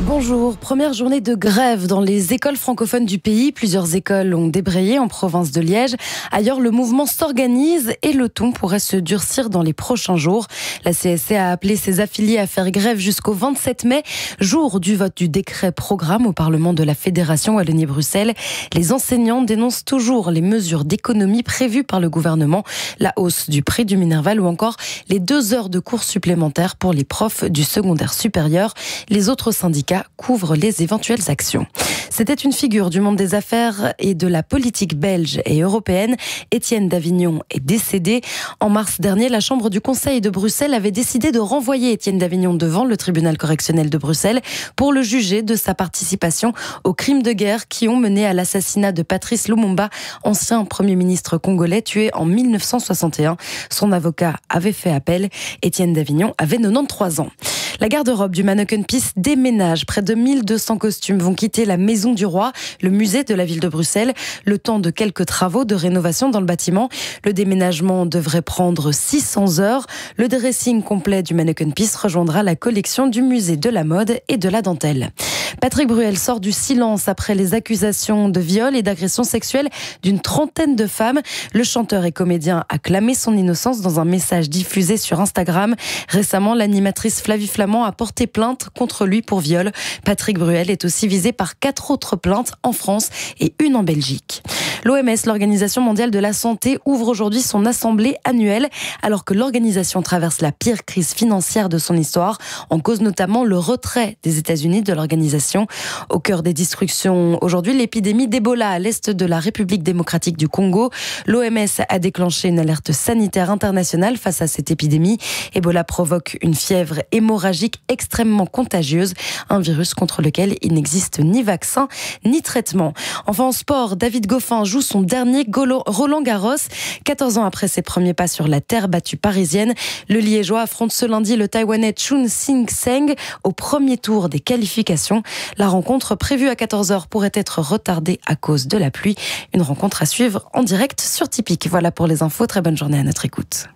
Bonjour, première journée de grève dans les écoles francophones du pays. Plusieurs écoles ont débrayé en province de Liège. Ailleurs, le mouvement s'organise et le ton pourrait se durcir dans les prochains jours. La CSC a appelé ses affiliés à faire grève jusqu'au 27 mai, jour du vote du décret programme au Parlement de la Fédération Wallonie-Bruxelles. Les enseignants dénoncent toujours les mesures d'économie prévues par le gouvernement, la hausse du prix du Minerval ou encore les 2 heures de cours supplémentaires pour les profs du secondaire supérieur. Les autres syndicats couvrent les éventuelles actions. C'était une figure du monde des affaires et de la politique belge et européenne. Étienne Davignon est décédé. En mars dernier, la Chambre du Conseil de Bruxelles avait décidé de renvoyer Étienne Davignon devant le tribunal correctionnel de Bruxelles pour le juger de sa participation aux crimes de guerre qui ont mené à l'assassinat de Patrice Lumumba, ancien Premier ministre congolais tué en 1961. Son avocat avait fait appel. Étienne Davignon avait 93 ans. La garde-robe du Manneken Pis déménage. Près de 1200 costumes vont quitter la Maison du Roi, le musée de la ville de Bruxelles, le temps de quelques travaux de rénovation dans le bâtiment. Le déménagement devrait prendre 600 heures. Le dressing complet du Manneken Pis rejoindra la collection du musée de la mode et de la dentelle. Patrick Bruel sort du silence après les accusations de viol et d'agression sexuelle d'une trentaine de femmes. Le chanteur et comédien a clamé son innocence dans un message diffusé sur Instagram. Récemment, l'animatrice Flavie Flamand a porté plainte contre lui pour viol. Patrick Bruel est aussi visé par 4 autres plaintes en France et une en Belgique. L'OMS, l'Organisation mondiale de la santé, ouvre aujourd'hui son assemblée annuelle alors que l'organisation traverse la pire crise financière de son histoire. En cause notamment le retrait des États-Unis de l'organisation. Au cœur des discussions aujourd'hui, l'épidémie d'Ebola à l'est de la République démocratique du Congo. L'OMS a déclenché une alerte sanitaire internationale face à cette épidémie. Ebola provoque une fièvre hémorragique extrêmement contagieuse, un virus contre lequel il n'existe ni vaccin ni traitement. Enfin en sport, David Goffin joue son dernier Roland-Garros. 14 ans après ses premiers pas sur la terre battue parisienne, le Liégeois affronte ce lundi le Taïwanais Chun Sing-Seng au premier tour des qualifications. La rencontre prévue à 14h pourrait être retardée à cause de la pluie. Une rencontre à suivre en direct sur Tipeee. Voilà pour les infos. Très bonne journée à notre écoute.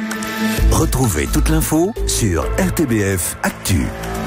Retrouvez toute l'info sur RTBF Actu.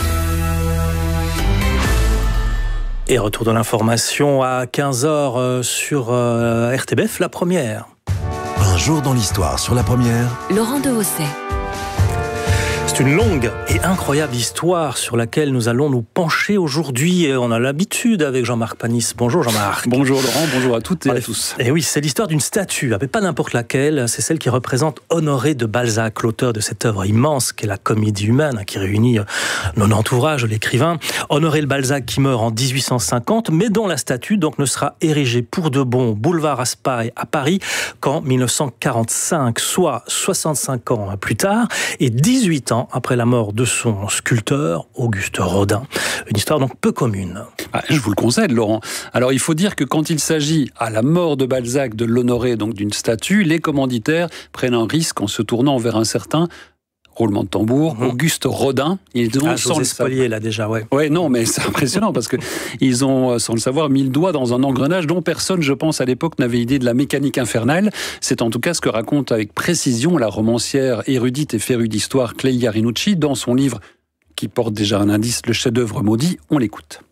Et retour de l'information à 15h sur RTBF, la première. Un jour dans l'histoire sur la première. Laurent Dehaussais. C'est une longue et incroyable histoire sur laquelle nous allons nous pencher aujourd'hui. Et on a l'habitude avec Jean-Marc Panis. Bonjour Jean-Marc. Bonjour Laurent, bonjour à toutes et à tous. Et oui, c'est l'histoire d'une statue, mais pas n'importe laquelle. C'est celle qui représente Honoré de Balzac, l'auteur de cette œuvre immense qu'est la Comédie humaine, qui réunit 90 ouvrages de l'écrivain. Honoré de Balzac qui meurt en 1850, mais dont la statue donc ne sera érigée pour de bon boulevard Raspail à Paris qu'en 1945, soit 65 ans plus tard et 18 ans après la mort de son sculpteur, Auguste Rodin. Une histoire donc peu commune. Je vous le concède, Laurent. Alors, il faut dire que quand il s'agit, à la mort de Balzac, de l'honorer donc d'une statue, les commanditaires prennent un risque en se tournant vers un certain roulement de tambour, Auguste Rodin. Ils ont, José Spolier, là, déjà, ouais. Ouais, non, mais c'est impressionnant parce que ils ont, sans le savoir, mis le doigt dans un engrenage dont personne, je pense, à l'époque, n'avait idée de la mécanique infernale. C'est en tout cas ce que raconte avec précision la romancière érudite et férue d'histoire Clelia Rinucci dans son livre qui porte déjà un indice, Le chef-d'œuvre maudit. On l'écoute.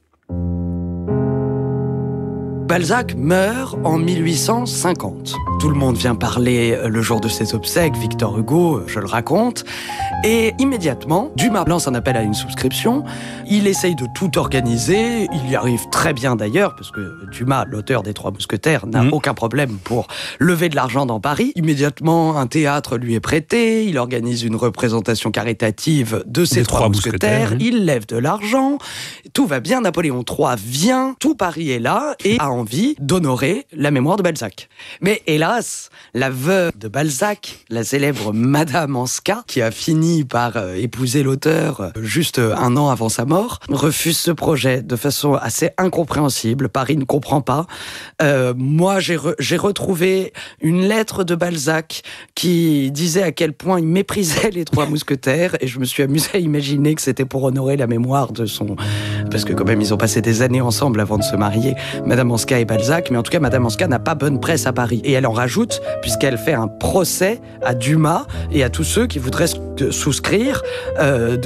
Balzac meurt en 1850. Tout le monde vient parler le jour de ses obsèques, Victor Hugo, je le raconte. Et immédiatement, Dumas lance un appel à une souscription. Il essaye de tout organiser. Il y arrive très bien d'ailleurs, parce que Dumas, l'auteur des Trois Mousquetaires, n'a aucun problème pour lever de l'argent dans Paris. Immédiatement, un théâtre lui est prêté. Il organise une représentation caritative de ses Trois Mousquetaires. Il lève de l'argent. Tout va bien. Napoléon III vient. Tout Paris est là et a envie d'honorer la mémoire de Balzac. Mais hélas, la veuve de Balzac, la célèbre Madame Anska, qui a fini par épouser l'auteur juste un an avant sa mort, refuse ce projet de façon assez incompréhensible. Paris ne comprend pas. Moi, j'ai retrouvé une lettre de Balzac qui disait à quel point il méprisait les Trois Mousquetaires, et je me suis amusé à imaginer que c'était pour honorer la mémoire de son... Parce que quand même, ils ont passé des années ensemble avant de se marier, Madame Anska et Balzac, mais en tout cas, Madame Anska n'a pas bonne presse à Paris. Et elle en rajoute, puisqu'elle fait un procès à Dumas et à tous ceux qui voudraient souscrire de